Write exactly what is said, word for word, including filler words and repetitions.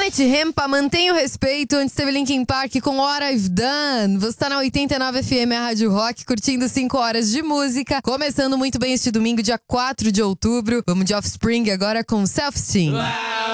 Night Rampa, mantenha o respeito. Antes teve Linkin Park com What I've Done. Você tá na oitenta e nove F M, a Rádio Rock, curtindo cinco horas de música. Começando muito bem este domingo, dia quatro de outubro. Vamos de Offspring agora com Self-Esteem.